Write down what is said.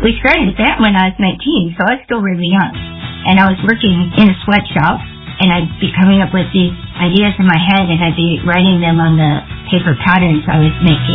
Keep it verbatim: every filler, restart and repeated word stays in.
we started that when I was nineteen, so I was still really young. And I was working in a sweatshop, and I'd be coming up with these ideas in my head, and I'd be writing them on the paper patterns I was making.